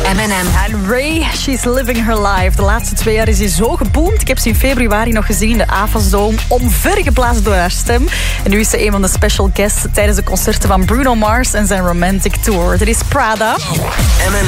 M&M. En Ray, she's living her life. De laatste 2 jaar is hij zo geboomd. Ik heb ze in februari nog gezien in de Avasdome. Omvergeblazen door haar stem. En nu is ze een van de special guests tijdens de concerten van Bruno Mars en zijn Romantic Tour. Dit is Prada. M&M.